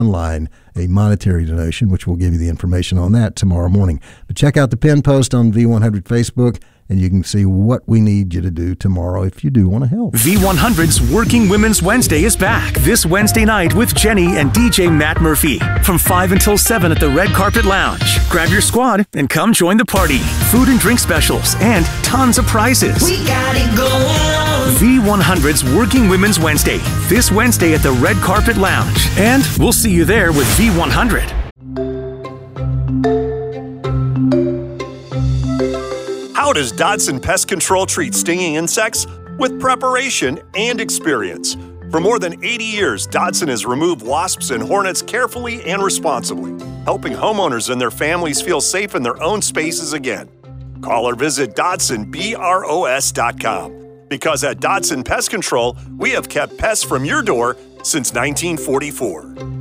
online a monetary donation, which we'll give you the information on that tomorrow morning. But check out the pin post on V100 Facebook, and you can see what we need you to do tomorrow if you do want to help. V100's Working Women's Wednesday is back this Wednesday night with Jenny and DJ Matt Murphy from 5 until 7 at the Red Carpet Lounge. Grab your squad and come join the party. Food and drink specials and tons of prizes. We got it going on. V100's Working Women's Wednesday this Wednesday at the Red Carpet Lounge. And we'll see you there with V100. How does Dodson Pest Control treat stinging insects? With preparation and experience. For more than 80 years, Dodson has removed wasps and hornets carefully and responsibly, helping homeowners and their families feel safe in their own spaces again. Call or visit DodsonBROS.com. Because at Dodson Pest Control, we have kept pests from your door since 1944.